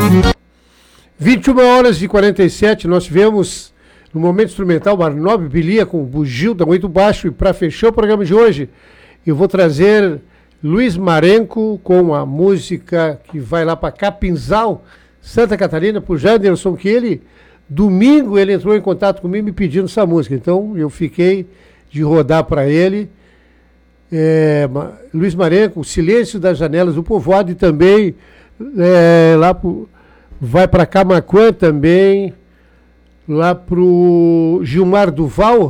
21h47, nós tivemos no momento instrumental Barnob Bilia com Bugilda muito baixo, e para fechar o programa de hoje eu vou trazer Luiz Marenco com a música que vai lá para Capinzal, Santa Catarina, pro Janderson, que ele, domingo, ele entrou em contato comigo me pedindo essa música, então eu fiquei de rodar para ele. Luiz Marenco, Silêncio das Janelas do Povoado, e também vai para Camaquã também, lá pro Gilmar Duval,